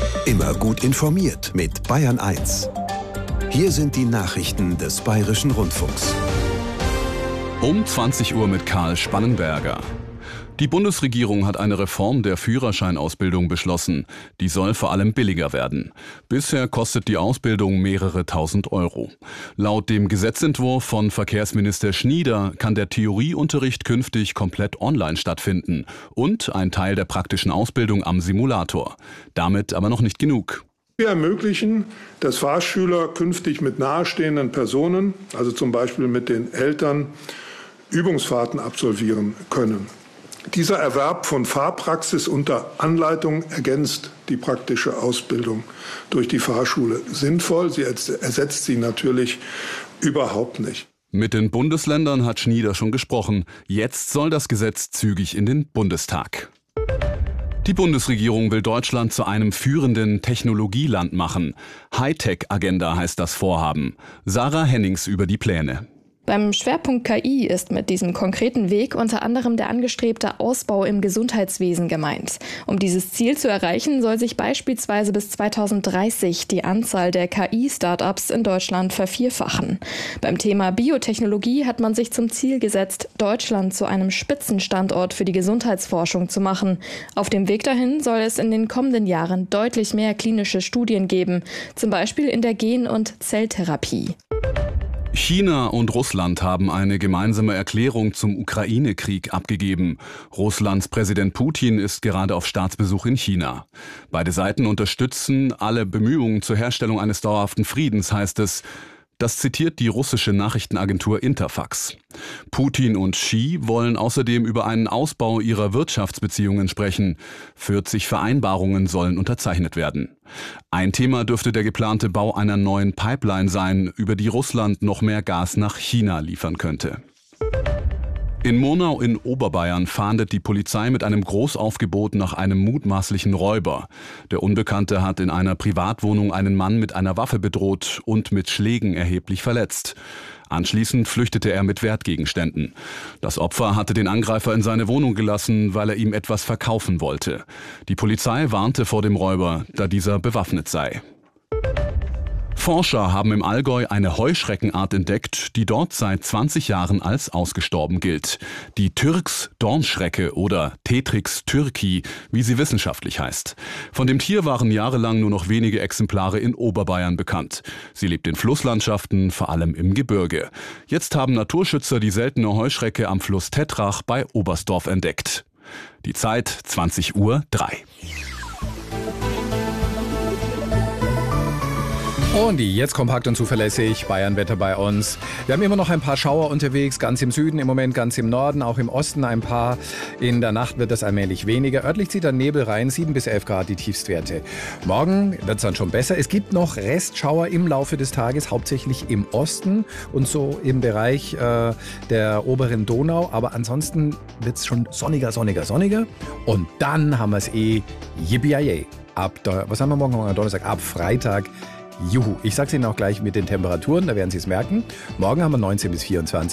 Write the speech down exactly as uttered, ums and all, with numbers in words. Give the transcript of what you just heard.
Immer gut informiert mit Bayern eins. Hier sind die Nachrichten des Bayerischen Rundfunks. Um zwanzig Uhr mit Karl Spannenberger. Die Bundesregierung hat eine Reform der Führerscheinausbildung beschlossen. Die soll vor allem billiger werden. Bisher kostet die Ausbildung mehrere tausend Euro. Laut dem Gesetzentwurf von Verkehrsminister Schnieder kann der Theorieunterricht künftig komplett online stattfinden und ein Teil der praktischen Ausbildung am Simulator. Damit aber noch nicht genug. Wir ermöglichen, dass Fahrschüler künftig mit nahestehenden Personen, also zum Beispiel mit den Eltern, Übungsfahrten absolvieren können. Dieser Erwerb von Fahrpraxis unter Anleitung ergänzt die praktische Ausbildung durch die Fahrschule sinnvoll. Sie ersetzt sie natürlich überhaupt nicht. Mit den Bundesländern hat Schnieder schon gesprochen. Jetzt soll das Gesetz zügig in den Bundestag. Die Bundesregierung will Deutschland zu einem führenden Technologieland machen. Hightech-Agenda heißt das Vorhaben. Sarah Hennings über die Pläne. Beim Schwerpunkt K I ist mit diesem konkreten Weg unter anderem der angestrebte Ausbau im Gesundheitswesen gemeint. Um dieses Ziel zu erreichen, soll sich beispielsweise bis zweitausenddreißig die Anzahl der K I-Startups in Deutschland vervierfachen. Beim Thema Biotechnologie hat man sich zum Ziel gesetzt, Deutschland zu einem Spitzenstandort für die Gesundheitsforschung zu machen. Auf dem Weg dahin soll es in den kommenden Jahren deutlich mehr klinische Studien geben, zum Beispiel in der Gen- und Zelltherapie. China und Russland haben eine gemeinsame Erklärung zum Ukraine-Krieg abgegeben. Russlands Präsident Putin ist gerade auf Staatsbesuch in China. Beide Seiten unterstützen alle Bemühungen zur Herstellung eines dauerhaften Friedens, heißt es. Das zitiert die russische Nachrichtenagentur Interfax. Putin und Xi wollen außerdem über einen Ausbau ihrer Wirtschaftsbeziehungen sprechen. vierzig Vereinbarungen sollen unterzeichnet werden. Ein Thema dürfte der geplante Bau einer neuen Pipeline sein, über die Russland noch mehr Gas nach China liefern könnte. In Murnau in Oberbayern fahndet die Polizei mit einem Großaufgebot nach einem mutmaßlichen Räuber. Der Unbekannte hat in einer Privatwohnung einen Mann mit einer Waffe bedroht und mit Schlägen erheblich verletzt. Anschließend flüchtete er mit Wertgegenständen. Das Opfer hatte den Angreifer in seine Wohnung gelassen, weil er ihm etwas verkaufen wollte. Die Polizei warnte vor dem Räuber, da dieser bewaffnet sei. Forscher haben im Allgäu eine Heuschreckenart entdeckt, die dort seit zwanzig Jahren als ausgestorben gilt. Die Türks-Dornschrecke oder Tetrix turki, wie sie wissenschaftlich heißt. Von dem Tier waren jahrelang nur noch wenige Exemplare in Oberbayern bekannt. Sie lebt in Flusslandschaften, vor allem im Gebirge. Jetzt haben Naturschützer die seltene Heuschrecke am Fluss Tetrach bei Oberstdorf entdeckt. Die Zeit zwanzig Uhr drei. Und jetzt kompakt und zuverlässig, Bayernwetter bei uns. Wir haben immer noch ein paar Schauer unterwegs, ganz im Süden, im Moment ganz im Norden, auch im Osten ein paar. In der Nacht wird das allmählich weniger. Örtlich zieht der Nebel rein, sieben bis elf Grad die Tiefstwerte. Morgen wird es dann schon besser. Es gibt noch Restschauer im Laufe des Tages, hauptsächlich im Osten und so im Bereich äh, der oberen Donau. Aber ansonsten wird es schon sonniger, sonniger, sonniger. Und dann haben wir es eh, yippie ab, was haben wir morgen, morgen Donnerstag, ab Freitag. Juhu, ich sag's Ihnen auch gleich mit den Temperaturen, da werden Sie es merken. Morgen haben wir neunzehn bis vierundzwanzig.